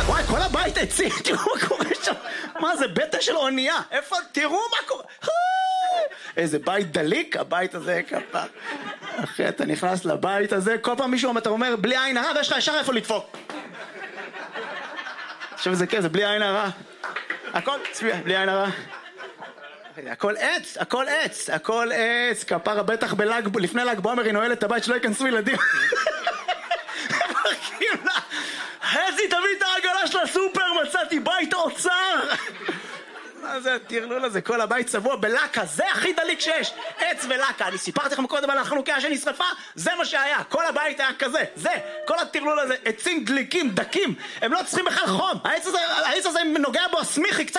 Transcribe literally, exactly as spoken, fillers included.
וואי, כל הבית עצים, תראו מה קורה שם. מה זה, בטא של אונייה? איפה, תראו מה קורה. איזה בית דליק, הבית הזה כפר. אחי, אתה נכנס לבית הזה, כל פעם מישהו אתה אומר, בלי עין הרע, ויש לך ישר איפה לדפוק. עכשיו זה כן, זה בלי עין הרע. הכל, צביע, בלי עין הרע. הכל עץ, הכל עץ, הכל עץ. כפרה בטח בלג, לפני לג בעומר היא נועלת את הבית שלא ייכנסו ילדים. חזי, תביא את העגלה של הסופר, מצאתי בית אוצר. מה זה הטרלול הזה? כל הבית צבוע בלקה, זה הכי דליק שיש. עץ ולקה, אני סיפרתי לכם קודם על החנוכיה שנשרפה, זה מה שהיה, כל הבית היה כזה, זה, כל הטרלול הזה, עצים דליקים, דקים, הם לא צריכים בכלל חום, העץ הזה, העץ הזה נוגע בו סמיכי קצת